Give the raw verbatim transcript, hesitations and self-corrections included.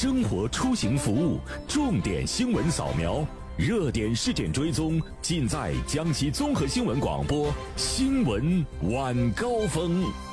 生活出行服务，重点新闻扫描，热点事件追踪，尽在江西综合新闻广播新闻晚高峰。